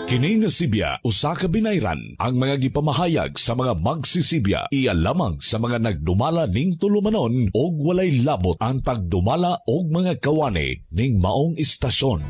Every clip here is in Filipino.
Kini nga Sibya usa ka binayran ang mga gipamahayag sa mga magsisibya iya lamang sa mga nagdumala ning tulumanon og walay labot ang pagdumala og mga kawani ning maong istasyon.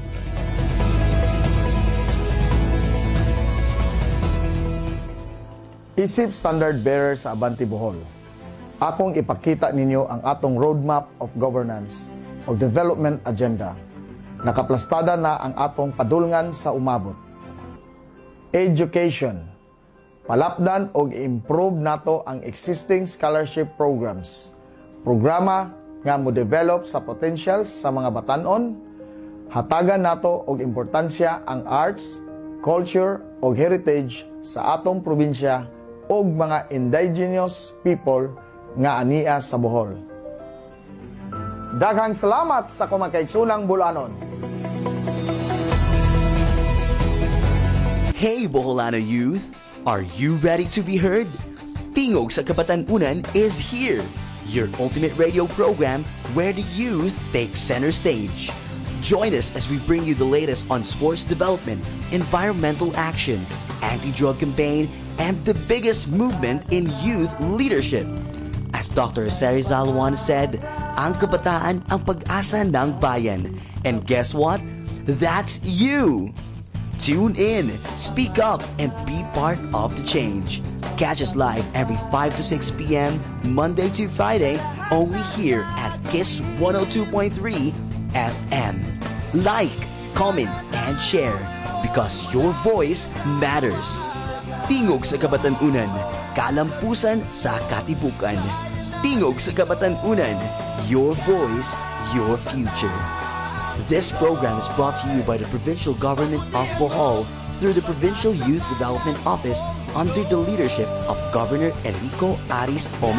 Isip standard bearer sa Abante Bohol. Akong ipakita ninyo ang atong roadmap of governance o development agenda. Nakaplastada na ang atong padulngan sa umabot. Education. Palapdan o improve nato ang existing scholarship programs. Programa nga mo develop sa potentials sa mga batanon. Hatagan nato og importansya ang arts, culture o heritage sa atong probinsya og mga indigenous people nga ania sa Bohol. Daghang salamat sa kumakaigsulang Bulanon. Hey Boholano youth! Are you ready to be heard? Tingog sa Kapatanunan is here, your ultimate radio program where the youth take center stage. Join us as we bring you the latest on sports development, environmental action, anti-drug campaign, and the biggest movement in youth leadership. As Dr. Jose Rizal once said, ang kabataan ang pag-asa ng bayan. And guess what? That's you! Tune in, speak up, and be part of the change. Catch us live every 5 to 6 p.m. Monday to Friday, only here at KISS 102.3 FM. Like, comment, and share because your voice matters. Tingog sa Kapatanunan, kalampusan sa katipukan. Tingog sa Kapatanunan, your voice, your future. This program is brought to you by the Provincial Government of Bohol through the Provincial Youth Development Office under the leadership of Governor Enrico Aris Omer.